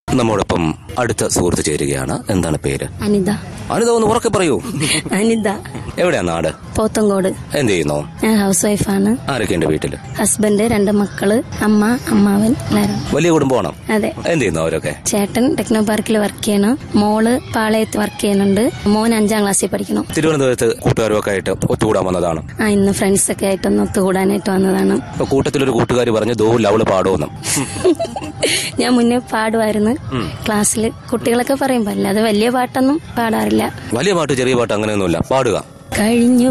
നമ്മോടൊപ്പം അടുത്ത സുഹൃത്ത് ചേരുകയാണ്. എന്താണ് പേര്? അനിത. അനിത, ഒന്ന് ഉറക്കെ പറയൂ. അനിത. എവിടെയാ നാട്? പോത്തങ്കോട്. എന്ത് ചെയ്യുന്നു? ഞാൻ ഹൗസ് വൈഫാണ്. ആരൊക്കെയുണ്ട് വീട്ടില്? ഹസ്ബൻഡ്, 2 മക്കള്, അമ്മ, അമ്മാവൻ, എല്ലാരും. വലിയ കുടുംബമാണോ? അതെ. എന്ത് ചെയ്യുന്നു അവരൊക്കെ? ചേട്ടൻ ടെക്നോ പാർക്കിൽ വർക്ക് ചെയ്യണം, മോള് പാളയത്ത് വർക്ക് ചെയ്യുന്നുണ്ട്, മോൻ 5ാം ക്ലാസ്സിൽ പഠിക്കണം. തിരുവനന്തപുരത്ത് കൂട്ടുകാരൊക്കെ ആയിട്ട് ഒത്തുകൂടാൻ വന്നതാണ്? ഇന്ന് ഫ്രണ്ട്സ് ഒക്കെ ആയിട്ടൊന്ന് ഒത്തുകൂടാനായിട്ട് വന്നതാണ്. കൂട്ടത്തിലൊരു കൂട്ടുകാരി പറഞ്ഞു ദോ ലവള് പാടുമെന്ന്. ഞാൻ മുന്നേ പാടുമായിരുന്നു ക്ലാസ്സിൽ. കുട്ടികളൊക്കെ പറയുമ്പോ അല്ലാതെ വലിയ പാട്ടൊന്നും പാടാറില്ല. വലിയ പാട്ട് ചെറിയ പാട്ട് അങ്ങനെയൊന്നുമില്ല, പാടുക. കഴിഞ്ഞു